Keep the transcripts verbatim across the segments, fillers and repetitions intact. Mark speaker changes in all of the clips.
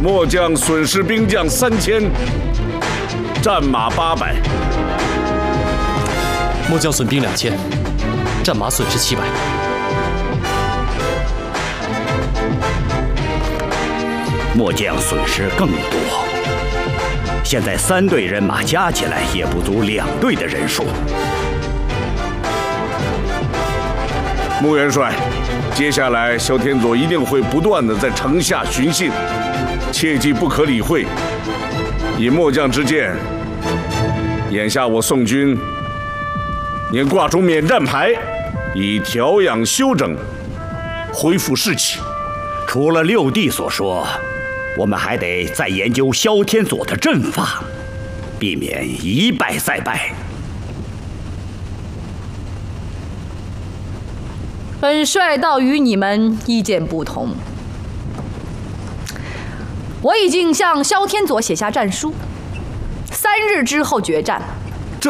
Speaker 1: 末将损失兵将三千，战马八百。
Speaker 2: 末将损兵两千，战马损失七百。
Speaker 3: 末将损失更多。现在三队人马加起来也不足两队的人数。
Speaker 1: 穆元帅，接下来萧天佐一定会不断的在城下寻衅，切记不可理会。以末将之见，眼下我宋军应挂出免战牌，以调养休整，恢复士气。
Speaker 3: 除了六弟所说，我们还得再研究萧天佐的阵法，避免一败再败。
Speaker 4: 本帅倒与你们意见不同。我已经向萧天佐写下战书，三日之后决战。
Speaker 1: 这，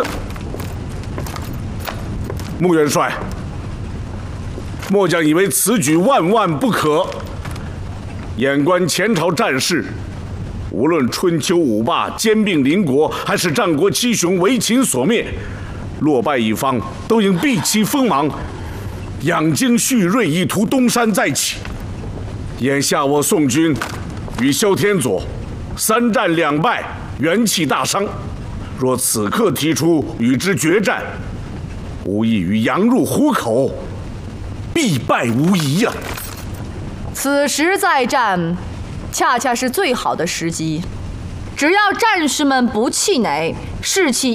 Speaker 1: 穆元帅，末将以为此举万万不可。眼观前朝战事，无论春秋五霸兼并邻国，还是战国七雄为秦所灭，落败一方都应避其锋芒，养精蓄锐，以图东山再起。眼下我宋军与萧天佐三战两败，元气大伤。若此刻提出与之决战，无异于羊入虎口，必败无疑呀、啊！
Speaker 4: 此时再战，恰恰是最好的时机。只要战士们不气馁，士气